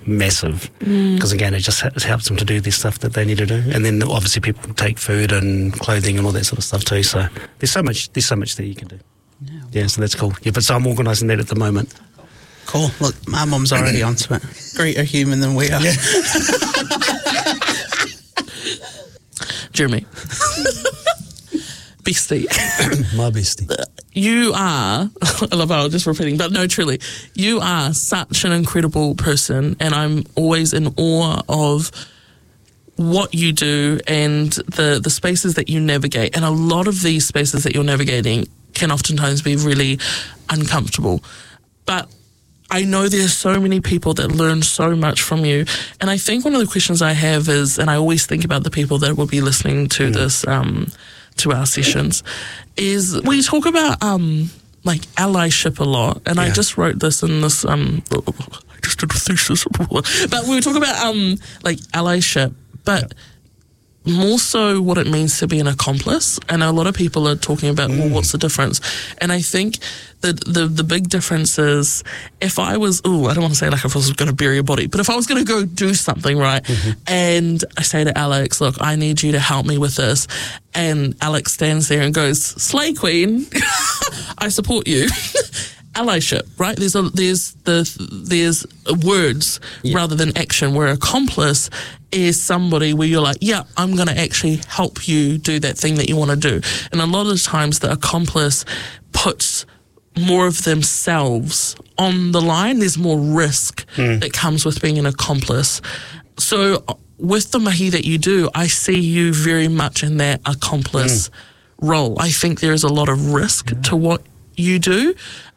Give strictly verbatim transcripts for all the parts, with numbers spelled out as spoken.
massive because, mm. again, it just it helps them to do the stuff that they need to do. And then obviously people take food and clothing and all that sort of stuff too. So there's so much there's so much that you can do. Yeah, yeah so that's cool. Yeah, but so I'm organising that at the moment. Cool. Look, my mum's already onto it. Greater human than we are. Yeah. Jeremy. Bestie. My bestie. You are, I love how I'm just repeating, but no, truly, you are such an incredible person, and I'm always in awe of what you do and the, the spaces that you navigate. And a lot of these spaces that you're navigating can oftentimes be really uncomfortable. But I know there's so many people that learn so much from you. And I think one of the questions I have is, and I always think about the people that will be listening to mm. this, um, to our sessions, is we talk about um, like allyship a lot. And yeah. I just wrote this in this, um, I just did a thesis, but we talk about um, like allyship, but yeah. more so what it means to be an accomplice. And a lot of people are talking about, mm. well, what's the difference? And I think that the the big difference is if I was, oh, I don't want to say like if I was going to bury a body, but if I was going to go do something, right, mm-hmm. and I say to Alex, look, I need you to help me with this. And Alex stands there and goes, Slay Queen, I support you. Allyship, right? There's a, there's the there's words yeah. rather than action. Where accomplice is somebody where you're like, yeah, I'm going to actually help you do that thing that you want to do. And a lot of the times, the accomplice puts more of themselves on the line. There's more risk mm. that comes with being an accomplice. So with the mahi that you do, I see you very much in that accomplice mm. role. I think there is a lot of risk yeah. to what you do.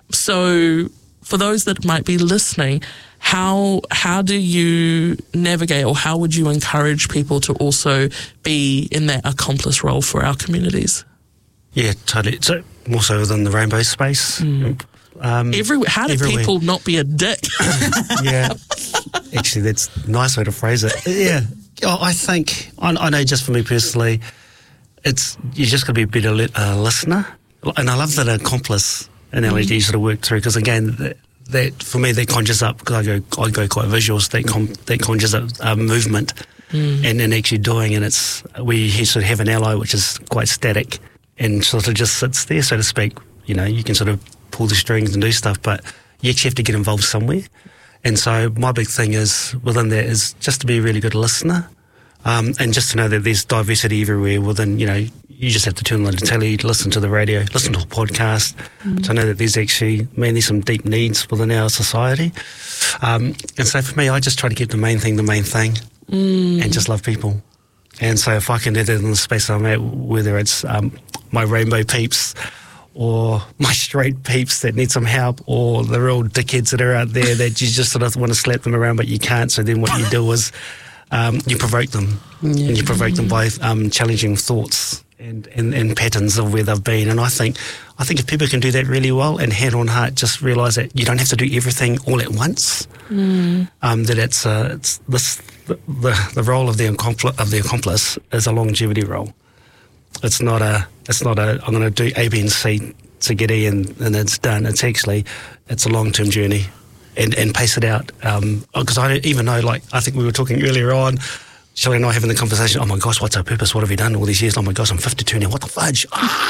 So for those that might be listening, how how do you navigate, or how would you encourage people to also be in that accomplice role for our communities? Yeah, totally. So more so within the rainbow space. Mm. Um, everywhere. How do everywhere. people not be a dick? Yeah, actually, that's a nice way to phrase it. Yeah, oh, I think I, I know. Just for me personally, it's you just got to be a better li- uh, listener, and I love that accomplice analogy you sort of work through, because again, that, that for me that conjures up, because I go I go quite visuals. That con, that conjures up um, movement, mm. and and actually doing, and it's we sort of have an ally which is quite static and sort of just sits there, so to speak. You know, you can sort of pull the strings and do stuff, but you actually have to get involved somewhere. And so my big thing is within that is just to be a really good listener, um, and just to know that there's diversity everywhere within, you know, you just have to turn on the telly, listen to the radio, listen to a podcast, mm. to know that there's actually, man, there's some deep needs within our society. Um, and so for me, I just try to keep the main thing the main thing mm. and just love people. And so if I can do that in the space I'm at, whether it's um, my rainbow peeps or my straight peeps that need some help, or the real dickheads that are out there that you just sort of want to slap them around but you can't, so then what you do is um, you provoke them. Yeah. And you provoke them by um, challenging thoughts and, and, and patterns of where they've been. And I think I think if people can do that really well and hand on heart just realise that you don't have to do everything all at once, mm. um, that it's, uh, it's this, the, the, the role of the, accompli- of the accomplice is a longevity role. It's not a, it's not a, I'm going to do A, B and C to get E and, and it's done. It's actually, it's a long-term journey, and, and pace it out. Um, because I don't even know, like, I think we were talking earlier on, Shelley and I having the conversation, oh my gosh, what's our purpose? What have we done all these years? Oh my gosh, I'm fifty-two now, what the fudge?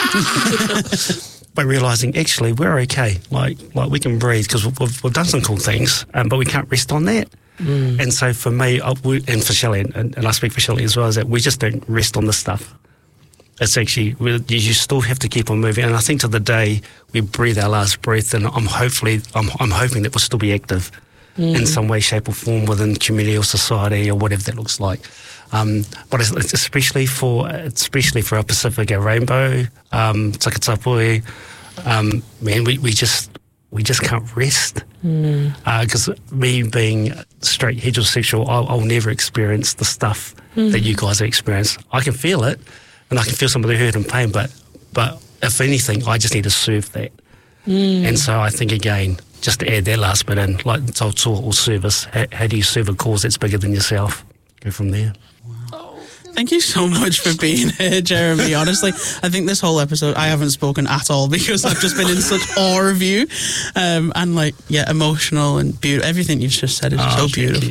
By realising, actually, we're okay. Like, like we can breathe because we've, we've done some cool things, um, but we can't rest on that. Mm. And so for me, I, we, and for Shelley, and, and I speak for Shelley as well, is that we just don't rest on this stuff. It's actually, you still have to keep on moving. And I think to the day we breathe our last breath, and I'm hopefully, I'm, I'm hoping that we'll still be active mm. in some way, shape or form within community or society or whatever that looks like. Um, but it's, it's especially for, especially for our Pacific, our rainbow, um, Takatapui, um, man, we, we just, we just can't rest. Because mm. uh, me being straight heterosexual, I'll, I'll never experience the stuff mm. that you guys have experienced. I can feel it. And I can feel some of the hurt and pain, but but if anything, I just need to serve that. Mm. And so I think, again, just to add that last bit in, like it's old sort or service, how, how do you serve a cause that's bigger than yourself? Go from there. Wow. Thank you so much for being here, Jeremy. Honestly, I think this whole episode, I haven't spoken at all because I've just been in such awe of you. Um, and like, yeah, emotional and beautiful. Everything you've just said is oh, so beautiful.